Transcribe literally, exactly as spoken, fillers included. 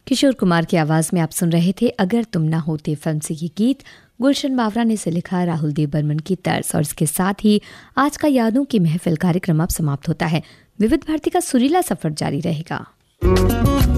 किशोर कुमार की आवाज में आप सुन रहे थे अगर तुम ना होते फिल्म से ये गीत। गुलशन बावरा ने इसे लिखा, राहुल देव बर्मन की तर्ज। और इसके साथ ही आज का यादों की महफिल कार्यक्रम अब समाप्त होता है। विविध भारती का सुरीला सफर जारी रहेगा।